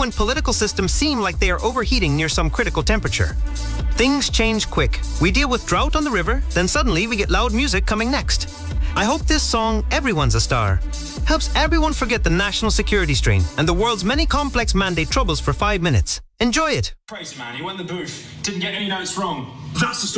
when political systems seem like they are overheating near some critical temperature. Things change quick. We deal with drought on the river, then suddenly we get loud music coming next. I hope this song, Everyone's a Star, helps everyone forget the national security strain and the world's many complex mandate troubles for 5 minutes. Enjoy it. Crazy man, he went in the booth, didn't get any notes wrong. That's the story.